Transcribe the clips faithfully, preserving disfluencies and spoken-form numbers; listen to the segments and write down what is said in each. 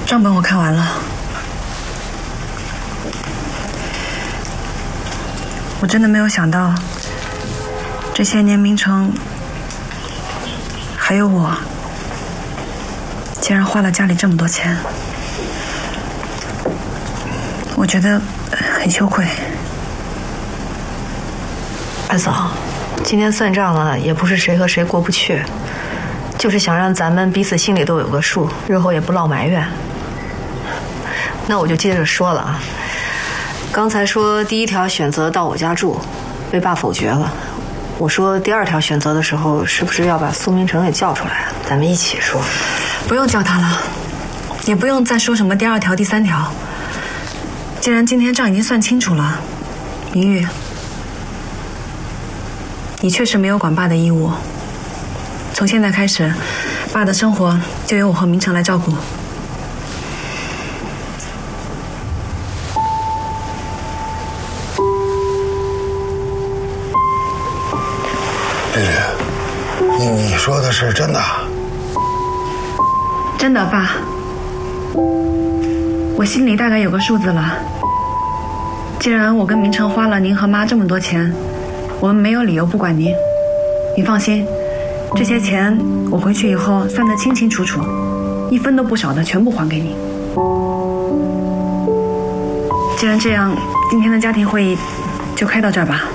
账本我看完了，我真的没有想到，这些年明成还有我，竟然花了家里这么多钱，我觉得很羞愧。 二嫂，今天算账了，也不是谁和谁过不去，就是想让咱们彼此心里都有个数，日后也不落埋怨。那我就接着说了啊，刚才说第一条选择到我家住，被爸否决了。我说第二条选择的时候，是不是要把苏明成也叫出来，咱们一起说？ 不用叫他了，也不用再说什么第二条、第三条。既然今天账已经算清楚了，明玉，你确实没有管爸的义务。从现在开始，爸的生活就由我和明成来照顾。 丽丽，你你说的是真的？ 真的，爸，我心里大概有个数字了。既然我跟明成花了您和妈这么多钱，我们没有理由不管您。你放心，这些钱我回去以后算得清清楚楚，一分都不少的全部还给你。既然这样，今天的家庭会议就开到这儿吧。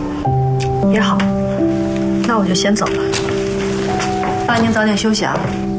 也好，那我就先走了。爸，您早点休息啊。